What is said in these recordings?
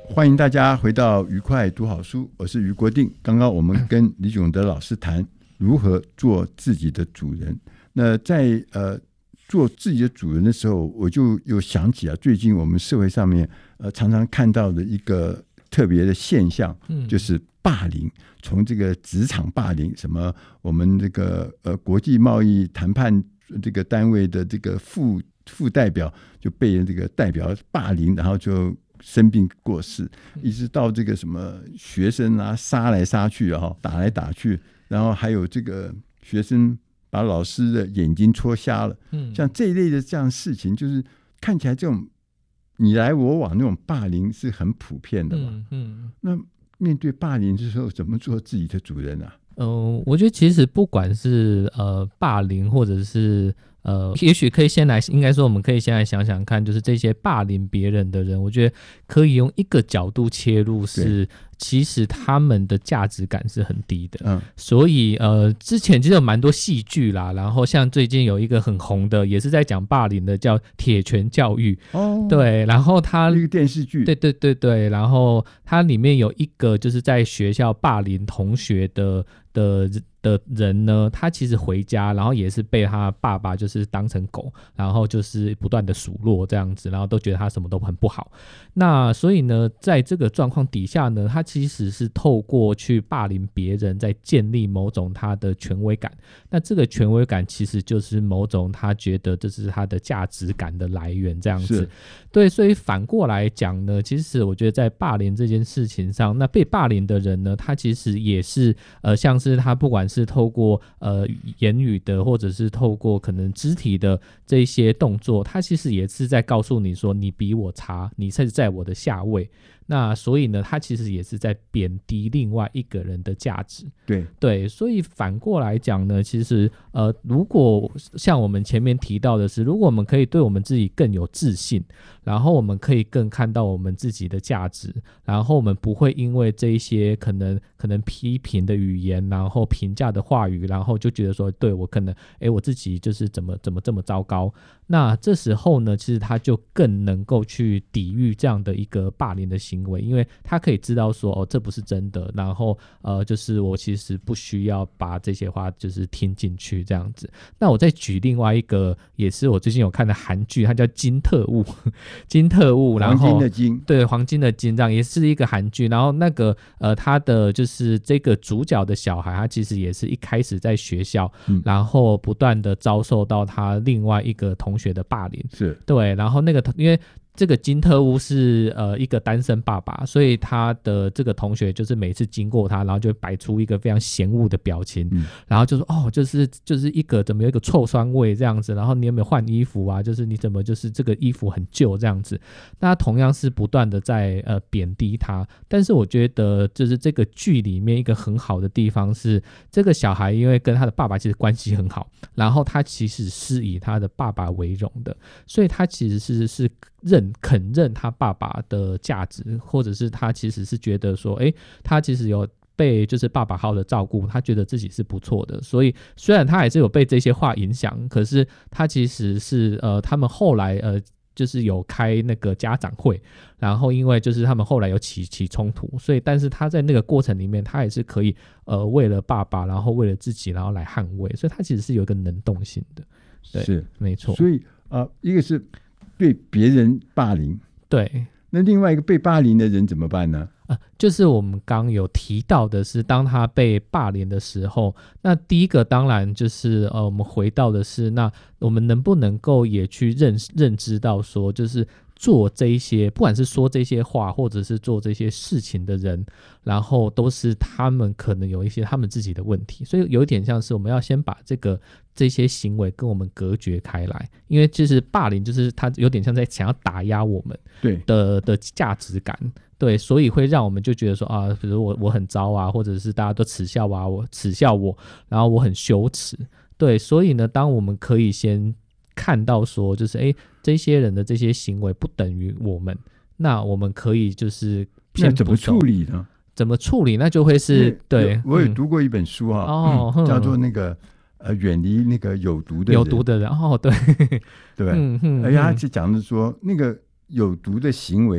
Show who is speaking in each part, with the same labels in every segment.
Speaker 1: 欢迎大家回到愉快读好书，我是余国定。刚刚我们跟李炯德老师谈如何做自己的主人。那在做自己的主人的时候，我就又想起最近我们社会上面常常看到的一个特别的现象，就是霸凌。从这个职场霸凌，什么我们这个国际贸易谈判这个单位的这个副代表就被这个代表霸凌，然后就生病过世，一直到这个什么学生杀来杀去打来打去，然后还有这个学生把老师的眼睛戳瞎了，像这一类的这样的事情，就是看起来这种你来我往那种霸凌是很普遍的嘛。那面对霸凌的时候，怎么做自己的主人啊？
Speaker 2: 我觉得其实不管是霸凌，或者是也许可以应该说我们可以先来想想看，就是这些霸凌别人的人，我觉得可以用一个角度切入，是其实他们的价值感是很低的。所以之前其实有蛮多戏剧啦，然后像最近有一个很红的，也是在讲霸凌的，叫《铁拳教育》。对，然后它
Speaker 1: 一个电视剧，
Speaker 2: 对，然后它里面有一个就是在学校霸凌同学的人呢，他其实回家，然后也是被他爸爸就是当成狗，然后就是不断的数落这样子，然后都觉得他什么都很不好。那所以呢，在这个状况底下呢，他其实是透过去霸凌别人，在建立某种他的权威感。那这个权威感其实就是某种他觉得这是他的价值感的来源这样子。对，所以反过来讲呢，其实我觉得在霸凌这件事情上，那被霸凌的人呢，他其实也是像是他不管是透过言语的，或者是透过可能肢体的这些动作，他其实也是在告诉你说你比我差，你是在我的下位。那所以呢，他其实也是在贬低另外一个人的价值。对，所以反过来讲呢，其实如果像我们前面提到的是，如果我们可以对我们自己更有自信，然后我们可以更看到我们自己的价值，然后我们不会因为这一些可能批评的语言，然后评价的话语，然后就觉得说，对，我可能我自己就是怎么这么糟糕。那这时候呢，其实他就更能够去抵御这样的一个霸凌的行为，因为他可以知道说这不是真的，然后就是我其实不需要把这些话就是听进去这样子。那我再举另外一个也是我最近有看的韩剧，它叫《金特务》金特务，然后
Speaker 1: 黄金的金，
Speaker 2: 对，黄金的金，这样也是一个韩剧。然后那个他的就是这个主角的小孩，他其实也是一开始在学校，然后不断的遭受到他另外一个同学的霸凌。对，然后因为这个金特务是一个单身爸爸，所以他的这个同学就是每次经过他，然后就摆出一个非常嫌恶的表情，然后就说就是一个怎么有一个臭酸味这样子，然后你有没有换衣服啊？就是你怎么就是这个衣服很旧这样子。那他同样是不断的在贬低他，但是我觉得就是这个剧里面一个很好的地方是，这个小孩因为跟他的爸爸其实关系很好，然后他其实是以他的爸爸为荣的，所以他其实是肯认他爸爸的价值，或者是他其实是觉得说他其实有被就是爸爸好好的照顾，他觉得自己是不错的。所以虽然他还是有被这些话影响，可是他其实是他们后来就是有开那个家长会，然后因为就是他们后来有起冲突，所以但是他在那个过程里面，他也是可以为了爸爸，然后为了自己，然后来捍卫，所以他其实是有一个能动性的。对，是没错。
Speaker 1: 所以一个是对别人霸凌，
Speaker 2: 对，
Speaker 1: 那另外一个被霸凌的人怎么办呢？
Speaker 2: 就是我们刚有提到的是，当他被霸凌的时候，那第一个当然就是我们回到的是，那我们能不能够也去认知到说，就是做这一些不管是说这些话或者是做这些事情的人，然后都是他们可能有一些他们自己的问题，所以有一点像是我们要先把这些行为跟我们隔绝开来，因为就是霸凌就是他有点像在想要打压我们的价值感。对，所以会让我们就觉得说比如我很糟啊，或者是大家都耻笑我，然后我很羞耻。对，所以呢，当我们可以先看到说，就是这些人的这些行为不等于我们，那我们可以就是
Speaker 1: 那怎么处理呢？
Speaker 2: 怎么处理？那就会是对。
Speaker 1: 我有读过一本书叫做那个远离那个有毒的人
Speaker 2: 对
Speaker 1: 对，而且他是讲的说那个有毒的行为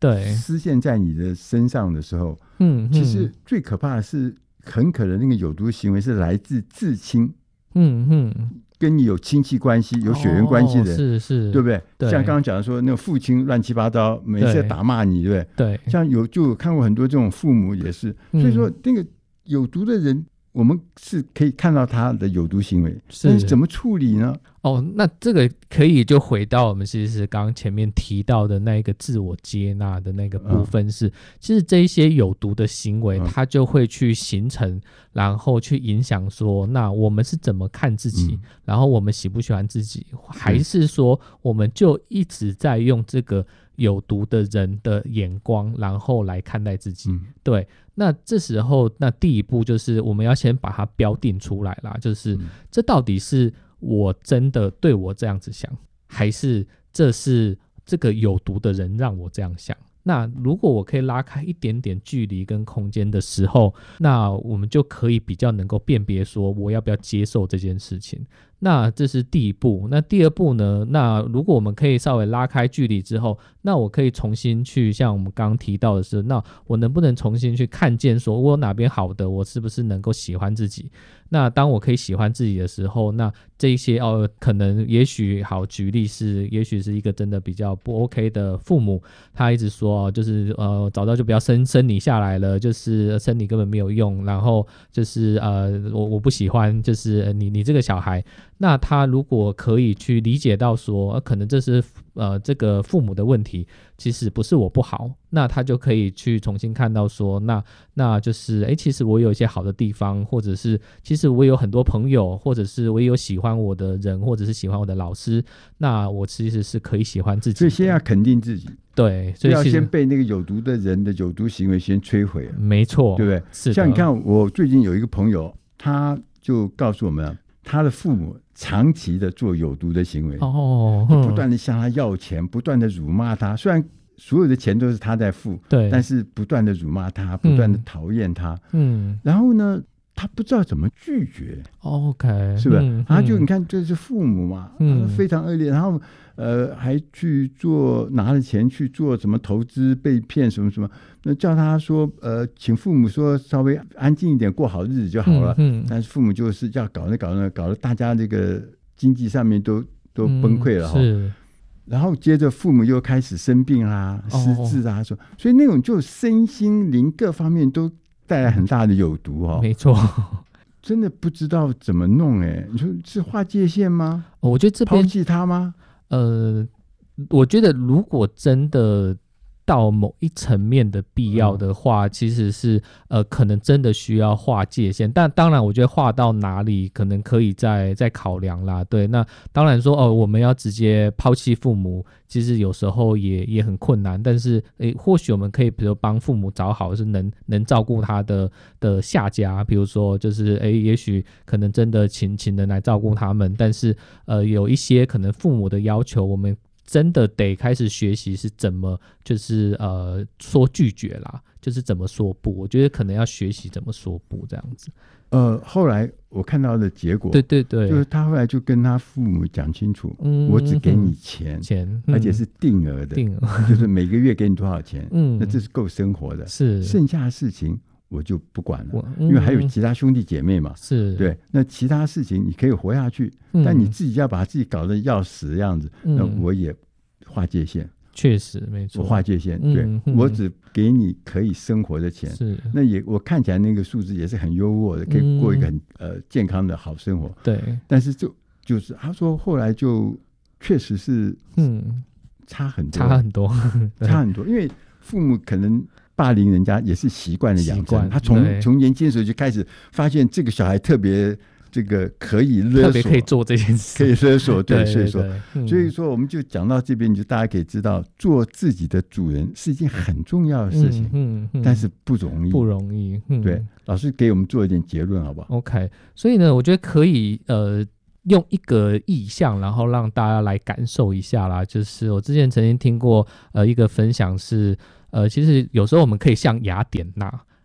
Speaker 2: 对，
Speaker 1: 丝线在你的身上的时候，其实最可怕的是，很可能那个有毒的行为是来自至亲，跟你有亲戚关系、有血缘关系的人，
Speaker 2: 是，
Speaker 1: 对不对？
Speaker 2: 对，
Speaker 1: 像刚刚讲的说，那个父亲乱七八糟，每次打骂你，对不
Speaker 2: 对？对，
Speaker 1: 像就有看过很多这种父母也是，所以说那个有毒的人，我们是可以看到他的有毒行为，但是怎么处理呢？
Speaker 2: 那这个可以就回到我们其实刚刚前面提到的那个自我接纳的那个部分是，其实这一些有毒的行为，它就会去形成，然后去影响说，那我们是怎么看自己，然后我们喜不喜欢自己，还是说我们就一直在用这个有毒的人的眼光，然后来看待自己。对，那这时候那第一步就是我们要先把它标定出来啦，就是这到底是我真的对我这样子想，还是这是这个有毒的人让我这样想？那如果我可以拉开一点点距离跟空间的时候，那我们就可以比较能够辨别说我要不要接受这件事情。那这是第一步。那第二步呢？那如果我们可以稍微拉开距离之后，那我可以重新去像我们刚刚提到的是，那我能不能重新去看见说我哪边好的，我是不是能够喜欢自己？那当我可以喜欢自己的时候，那这一些可能也许好举例是，也许是一个真的比较不 OK 的父母，他一直说就是早知道就不要生你下来了，就是生你根本没有用，然后就是我不喜欢，就是你这个小孩。那他如果可以去理解到说，可能这是这个父母的问题，其实不是我不好，那他就可以去重新看到说，那就是其实我有一些好的地方，或者是其实我有很多朋友，或者是我也有喜欢我的人，或者是喜欢我的老师，那我其实是可以喜欢自己的。
Speaker 1: 所以先要肯定自己，
Speaker 2: 对，所以
Speaker 1: 不要先被那个有毒的人的有毒行为先摧毁了，
Speaker 2: 没错，对不对？是的。
Speaker 1: 像你看，我最近有一个朋友，他就告诉我们，他的父母长期的做有毒的行为，不断的向他要钱，不断的辱骂他，虽然所有的钱都是他在付，对，但是不断的辱骂他，不断的讨厌他，然后呢，他不知道怎么拒绝
Speaker 2: ，OK，
Speaker 1: 是不是？他就你看，这是父母嘛，非常恶劣，然后还去拿了钱去做什么投资被骗什么什么，那叫他说请父母说稍微安静一点过好日子就好了，但是父母就是要搞得大家这个经济上面都崩溃了哈。然后接着父母又开始生病啦、失智啊，所以那种就身心灵各方面都带来很大的有毒哈。
Speaker 2: 没错，
Speaker 1: 真的不知道怎么弄你说是划界限吗？
Speaker 2: 我觉得这边
Speaker 1: 抛弃他吗？
Speaker 2: 我觉得如果真的到某一层面的必要的话，其实是可能真的需要划界限，但当然我觉得划到哪里可能可以再考量啦。对，那当然说我们要直接抛弃父母，其实有时候也很困难，但是或许我们可以比如帮父母找好是能照顾他的下家，比如说就是也许可能真的请人来照顾他们，但是有一些可能父母的要求我们真的得开始学习是怎么就是说拒绝啦，就是怎么说不，我觉得可能要学习怎么说不这样子。
Speaker 1: 后来我看到的结果，
Speaker 2: 对，
Speaker 1: 就是他后来就跟他父母讲清楚，我只给你钱，而且是定额的，就是每个月给你多少钱，那这是够生活的，是剩下的事情我就不管了，因为还有其他兄弟姐妹嘛，是对，那其他事情你可以活下去，但你自己要把自己搞得要死的样子，那我也划界限。
Speaker 2: 确实没错，
Speaker 1: 我划界限，对，我只给你可以生活的钱，是那我看起来那个数字也是很优渥的，可以过一个很健康的好生活，对。但是就是他说后来就确实是差很多，因为父母可能霸凌人家也是习惯的养成，他从年轻的时候就开始发现这个小孩特别。这个可以勒索，
Speaker 2: 特别可以做这件事，
Speaker 1: 可以勒索，对，所以说我们就讲到这边，你就大家可以知道，做自己的主人是一件很重要的事情，但是不容易，对，老师给我们做一点结论好不好
Speaker 2: ？OK， 所以呢，我觉得可以用一个意象，然后让大家来感受一下啦。就是我之前曾经听过一个分享是，其实有时候我们可以像雅典娜。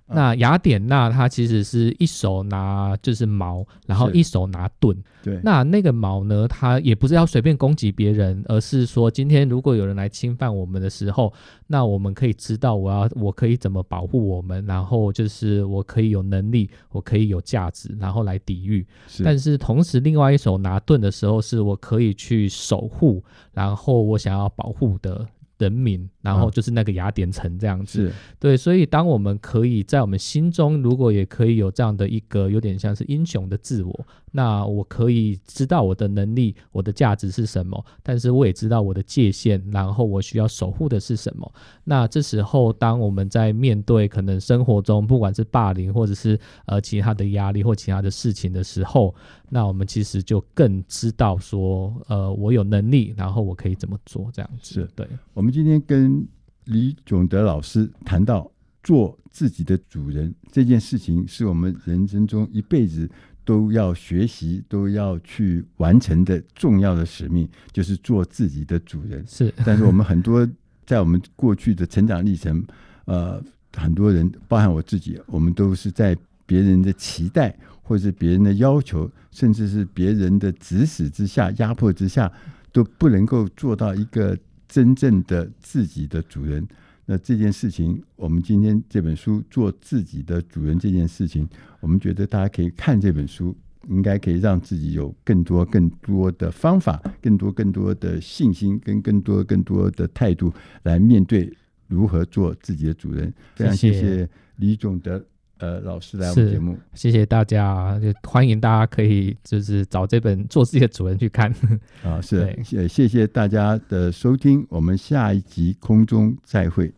Speaker 2: 那雅典娜她其实是一手拿就是矛，然后一手拿盾。
Speaker 1: 对，
Speaker 2: 那个矛呢，它也不是要随便攻击别人，而是说今天如果有人来侵犯我们的时候，那我们可以知道我可以怎么保护我们，然后就是我可以有能力，我可以有价值，然后来抵御。但是同时另外一手拿盾的时候，是我可以去守护，然后我想要保护的人民，然后就是那个雅典城这样子。对，所以当我们可以在我们心中如果也可以有这样的一个有点像是英雄的自我，那我可以知道我的能力，我的价值是什么，但是我也知道我的界限，然后我需要守护的是什么。那这时候当我们在面对可能生活中不管是霸凌或者是其他的压力或其他的事情的时候，那我们其实就更知道说我有能力，然后我可以怎么做这样子。对，
Speaker 1: 我们今天跟李炯德老师谈到做自己的主人这件事情，是我们人生中一辈子都要学习都要去完成的重要的使命，就是做自己的主人。但是我们很多在我们过去的成长历程很多人包含我自己，我们都是在别人的期待或者是别人的要求，甚至是别人的指使之下压迫之下，都不能够做到一个真正的自己的主人。那这件事情，我们今天这本书做自己的主人这件事情，我们觉得大家可以看这本书，应该可以让自己有更多的方法，更多的信心跟更多的态度来面对如何做自己的主人。非常谢谢李炯德老师来我们节目。
Speaker 2: 谢谢大家，就欢迎大家可以就是找这本做自己的主人去看。
Speaker 1: 谢谢大家的收听，我们下一集空中再会。